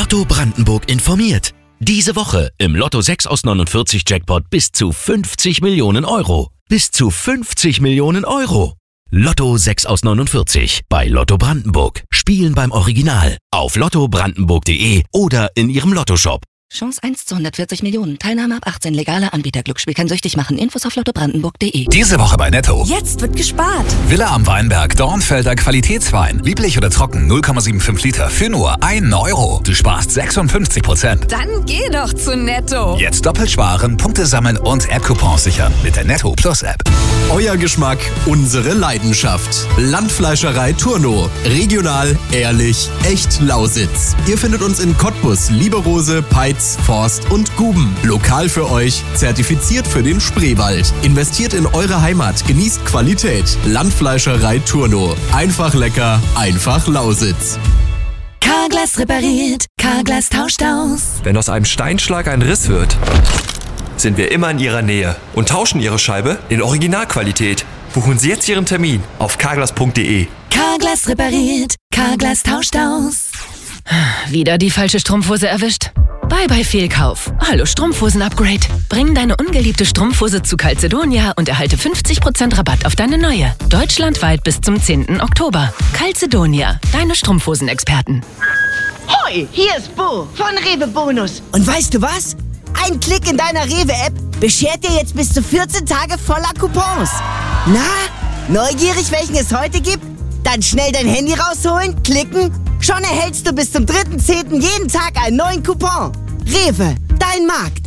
Lotto Brandenburg informiert. Diese Woche im Lotto 6 aus 49 Jackpot bis zu 50 Millionen Euro. Bis zu 50 Millionen Euro. Lotto 6 aus 49 bei Lotto Brandenburg. Spielen beim Original auf lottobrandenburg.de oder in Ihrem Lottoshop. Chance 1 zu 140 Millionen. Teilnahme ab 18. Legaler Anbieter. Glücksspiel kann süchtig machen. Infos auf lottobrandenburg.de. Diese Woche bei Netto. Jetzt wird gespart. Villa am Weinberg, Dornfelder Qualitätswein. Lieblich oder trocken, 0,75 Liter für nur 1 Euro. Du sparst 56%. Dann geh doch zu Netto. Jetzt doppelt sparen, Punkte sammeln und App-Coupons sichern mit der Netto Plus App. Euer Geschmack, unsere Leidenschaft. Landfleischerei Turno. Regional, ehrlich, echt Lausitz. Ihr findet uns in Cottbus, Lieberose, Peitz, Forst und Guben. Lokal für euch, zertifiziert für den Spreewald. Investiert in eure Heimat, genießt Qualität. Landfleischerei Turno. Einfach lecker, einfach Lausitz. Carglass repariert, Carglass tauscht aus. Wenn aus einem Steinschlag ein Riss wird, sind wir immer in Ihrer Nähe und tauschen Ihre Scheibe in Originalqualität. Buchen Sie jetzt Ihren Termin auf carglass.de. Carglass repariert, Carglass tauscht aus. Wieder die falsche Strumpfhose erwischt? Bye Fehlkauf. Hallo Strumpfhosen-Upgrade. Bring deine ungeliebte Strumpfhose zu Calzedonia und erhalte 50% Rabatt auf deine neue. Deutschlandweit bis zum 10. Oktober. Calzedonia, deine Strumpfhosenexperten. Hoi, hier ist Bo von Rewe Bonus. Und weißt du was? Ein Klick in deiner Rewe-App beschert dir jetzt bis zu 14 Tage voller Coupons. Na, neugierig, welchen es heute gibt? Dann schnell dein Handy rausholen, klicken. Schon erhältst du bis zum 3.10. jeden Tag einen neuen Coupon. Rewe, dein Markt.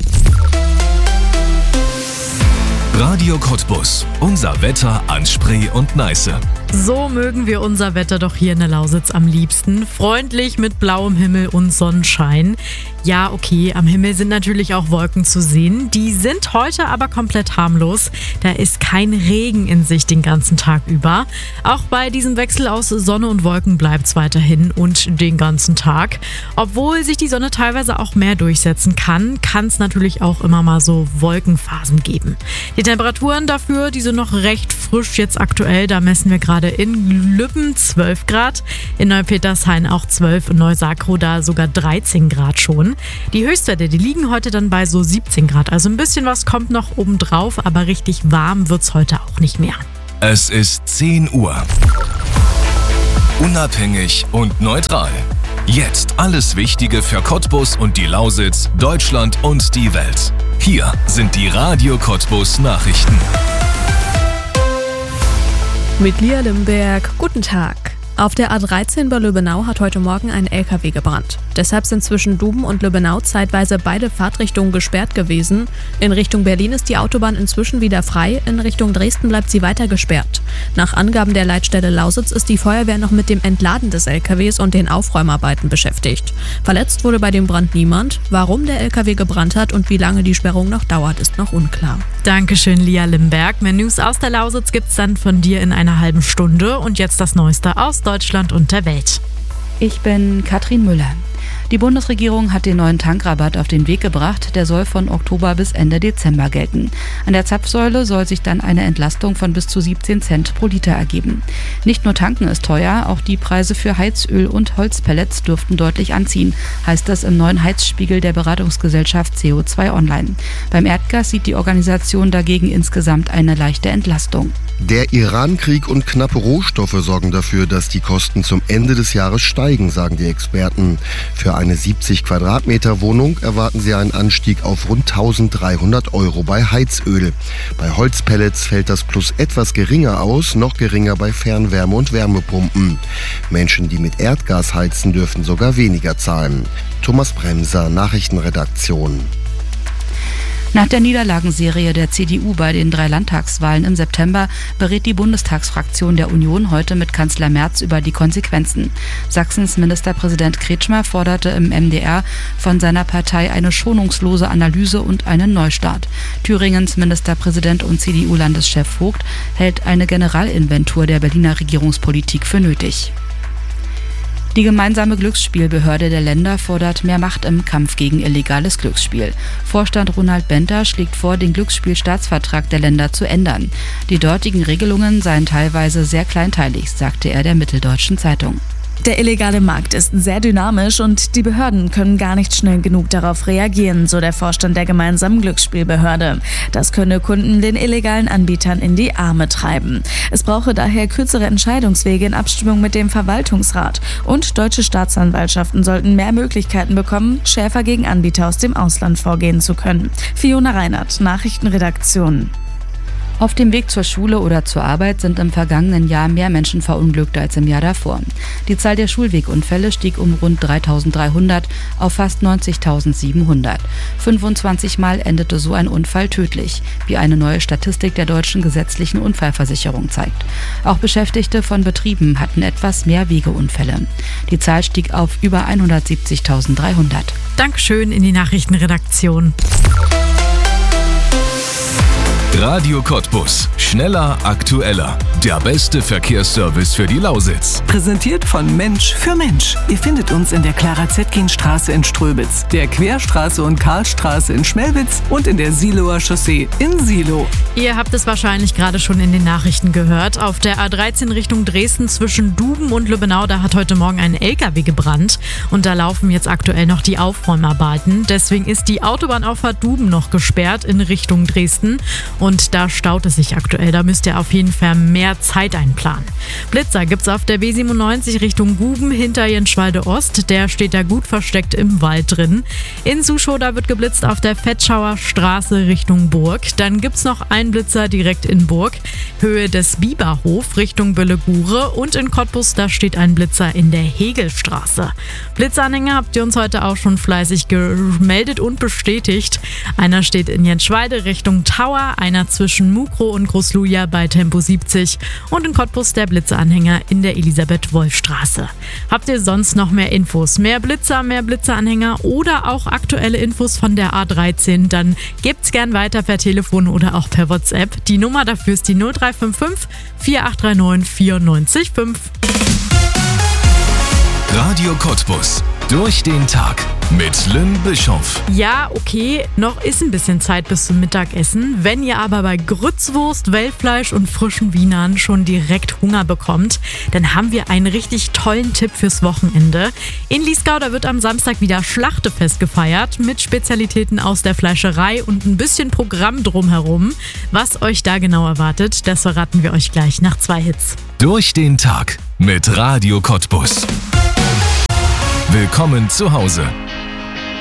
Radio Cottbus. Unser Wetter an Spree und Neiße. So mögen wir unser Wetter doch hier in der Lausitz am liebsten. Freundlich mit blauem Himmel und Sonnenschein. Ja, okay, am Himmel sind natürlich auch Wolken zu sehen. Die sind heute aber komplett harmlos. Da ist kein Regen in Sicht den ganzen Tag über. Auch bei diesem Wechsel aus Sonne und Wolken bleibt es weiterhin und den ganzen Tag. Obwohl sich die Sonne teilweise auch mehr durchsetzen kann es natürlich auch immer mal so Wolkenphasen geben. Die Temperaturen dafür, die sind noch recht frisch jetzt aktuell. Da messen wir gerade in Lübben 12 Grad, in Neupetershain auch 12 und Neusakro da sogar 13 Grad schon. Die Höchstwerte, die liegen heute dann bei so 17 Grad. Also ein bisschen was kommt noch obendrauf, aber richtig warm wird's heute auch nicht mehr. Es ist 10 Uhr. Unabhängig und neutral. Jetzt alles Wichtige für Cottbus und die Lausitz, Deutschland und die Welt. Hier sind die Radio Cottbus Nachrichten. Mit Lia Limberg, guten Tag. Auf der A13 bei Lübbenau hat heute Morgen ein LKW gebrannt. Deshalb sind zwischen Duben und Lübbenau zeitweise beide Fahrtrichtungen gesperrt gewesen. In Richtung Berlin ist die Autobahn inzwischen wieder frei, in Richtung Dresden bleibt sie weiter gesperrt. Nach Angaben der Leitstelle Lausitz ist die Feuerwehr noch mit dem Entladen des LKWs und den Aufräumarbeiten beschäftigt. Verletzt wurde bei dem Brand niemand. Warum der LKW gebrannt hat und wie lange die Sperrung noch dauert, ist noch unklar. Dankeschön, Lia Limberg. Mehr News aus der Lausitz gibt's dann von dir in einer halben Stunde. Und jetzt das Neueste aus Deutschland und der Welt. Ich bin Katrin Müller. Die Bundesregierung hat den neuen Tankrabatt auf den Weg gebracht. Der soll von Oktober bis Ende Dezember gelten. An der Zapfsäule soll sich dann eine Entlastung von bis zu 17 Cent pro Liter ergeben. Nicht nur tanken ist teuer, auch die Preise für Heizöl und Holzpellets dürften deutlich anziehen, heißt das im neuen Heizspiegel der Beratungsgesellschaft CO2 Online. Beim Erdgas sieht die Organisation dagegen insgesamt eine leichte Entlastung. Der Iran-Krieg und knappe Rohstoffe sorgen dafür, dass die Kosten zum Ende des Jahres steigen, sagen die Experten. Für eine 70 Quadratmeter Wohnung erwarten sie einen Anstieg auf rund 1.300 € bei Heizöl. Bei Holzpellets fällt das Plus etwas geringer aus, noch geringer bei Fernwärme- und Wärmepumpen. Menschen, die mit Erdgas heizen, dürfen sogar weniger zahlen. Thomas Bremser, Nachrichtenredaktion. Nach der Niederlagenserie der CDU bei den 3 Landtagswahlen im September berät die Bundestagsfraktion der Union heute mit Kanzler Merz über die Konsequenzen. Sachsens Ministerpräsident Kretschmer forderte im MDR von seiner Partei eine schonungslose Analyse und einen Neustart. Thüringens Ministerpräsident und CDU-Landeschef Vogt hält eine Generalinventur der Berliner Regierungspolitik für nötig. Die gemeinsame Glücksspielbehörde der Länder fordert mehr Macht im Kampf gegen illegales Glücksspiel. Vorstand Ronald Bender schlägt vor, den Glücksspielstaatsvertrag der Länder zu ändern. Die dortigen Regelungen seien teilweise sehr kleinteilig, sagte er der Mitteldeutschen Zeitung. Der illegale Markt ist sehr dynamisch und die Behörden können gar nicht schnell genug darauf reagieren, so der Vorstand der gemeinsamen Glücksspielbehörde. Das könne Kunden den illegalen Anbietern in die Arme treiben. Es brauche daher kürzere Entscheidungswege in Abstimmung mit dem Verwaltungsrat. Und deutsche Staatsanwaltschaften sollten mehr Möglichkeiten bekommen, schärfer gegen Anbieter aus dem Ausland vorgehen zu können. Fiona Reinhardt, Nachrichtenredaktion. Auf dem Weg zur Schule oder zur Arbeit sind im vergangenen Jahr mehr Menschen verunglückt als im Jahr davor. Die Zahl der Schulwegunfälle stieg um rund 3.300 auf fast 90.700. 25 Mal endete so ein Unfall tödlich, wie eine neue Statistik der deutschen gesetzlichen Unfallversicherung zeigt. Auch Beschäftigte von Betrieben hatten etwas mehr Wegeunfälle. Die Zahl stieg auf über 170.300. Dankeschön in die Nachrichtenredaktion. Radio Cottbus. Schneller, aktueller. Der beste Verkehrsservice für die Lausitz. Präsentiert von Mensch für Mensch. Ihr findet uns in der Clara-Zetkin-Straße in Ströbitz, der Querstraße und Karlstraße in Schmelwitz und in der Siloer Chaussee in Silo. Ihr habt es wahrscheinlich gerade schon in den Nachrichten gehört. Auf der A13 Richtung Dresden zwischen Duben und Lübbenau, da hat heute Morgen ein LKW gebrannt. Und da laufen jetzt aktuell noch die Aufräumarbeiten. Deswegen ist die Autobahnauffahrt Duben noch gesperrt in Richtung Dresden. Und da staut es sich aktuell. Da müsst ihr auf jeden Fall mehr Zeit einplanen. Blitzer gibt's auf der B97 Richtung Guben hinter Jenschwalde Ost. Der steht da gut versteckt im Wald drin. In Suschow, da wird geblitzt auf der Fetschauer Straße Richtung Burg. Dann gibt's noch einen Blitzer direkt in Burg, Höhe des Bieberhof Richtung Böllegure. Und in Cottbus, da steht ein Blitzer in der Hegelstraße. Blitzanhänger habt ihr uns heute auch schon fleißig gemeldet und bestätigt. Einer steht in Jenschwalde Richtung Tower, einer zwischen Mukro und Großluja bei Tempo 70 und in Cottbus der Blitzeranhänger in der Elisabeth-Wolf-Straße. Habt ihr sonst noch mehr Infos, mehr Blitzer, mehr Blitzeranhänger oder auch aktuelle Infos von der A13, dann gebt's gern weiter per Telefon oder auch per WhatsApp. Die Nummer dafür ist die 0355 4839 94 5. Radio Cottbus. Durch den Tag mit Lynn Bischoff. Ja, okay, noch ist ein bisschen Zeit bis zum Mittagessen. Wenn ihr aber bei Grützwurst, Wellfleisch und frischen Wienern schon direkt Hunger bekommt, dann haben wir einen richtig tollen Tipp fürs Wochenende. In Liesgau, da wird am Samstag wieder Schlachtefest gefeiert mit Spezialitäten aus der Fleischerei und ein bisschen Programm drumherum. Was euch da genau erwartet, das verraten wir euch gleich nach 2 Hits. Durch den Tag mit Radio Cottbus. Willkommen zu Hause.